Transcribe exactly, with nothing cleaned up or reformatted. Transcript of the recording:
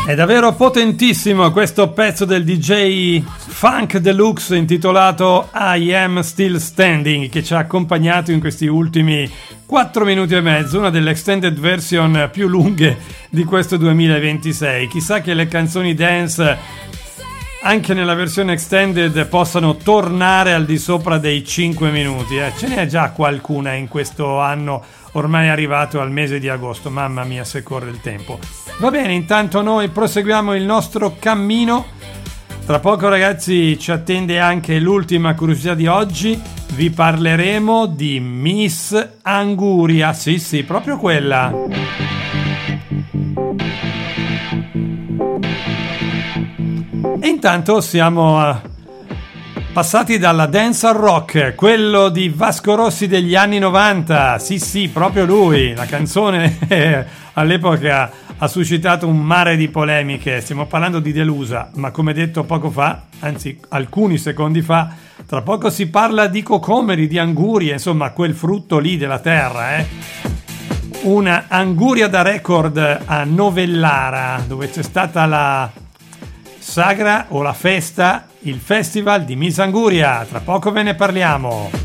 È davvero potentissimo questo pezzo del D J Funk Deluxe intitolato I Am Still Standing, che ci ha accompagnato in questi ultimi quattro minuti e mezzo, una delle extended version più lunghe di questo duemilaventisei. Chissà che le canzoni dance anche nella versione extended possano tornare al di sopra dei cinque minuti, eh. Ce n'è già qualcuna in questo anno ormai arrivato al mese di agosto, mamma mia se corre il tempo. Va bene, intanto noi proseguiamo il nostro cammino. Tra poco ragazzi ci attende anche l'ultima curiosità di oggi, vi parleremo di Miss Anguria, sì sì, proprio quella. E intanto siamo passati dalla dance al rock, quello di Vasco Rossi degli anni novanta, sì sì, proprio lui. La canzone eh, all'epoca ha suscitato un mare di polemiche, stiamo parlando di Delusa, ma come detto poco fa, anzi alcuni secondi fa, tra poco si parla di cocomeri, di angurie, insomma quel frutto lì della terra, eh. Una anguria da record a Novellara, dove c'è stata la sagra o la festa, il festival di Miss Anguria. Tra poco ve ne parliamo.